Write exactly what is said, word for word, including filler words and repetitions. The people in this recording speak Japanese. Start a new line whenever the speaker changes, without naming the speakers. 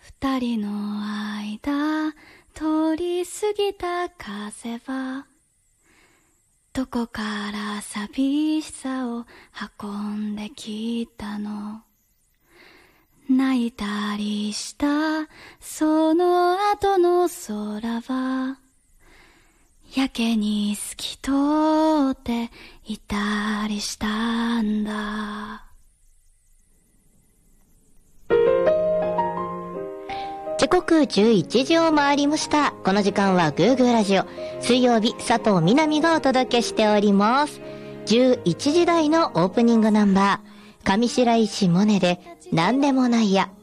二人の間通り過ぎた風はどこから寂しさを運んできたの。泣いたりしたその後の空はやけに透き通っていたりしたんだ。
時刻じゅういちじを回りました。この時間はグーグーラジオ水曜日、佐藤みなみがお届けしております。じゅういちじ台のオープニングナンバー、上白石萌音でなんでもないや。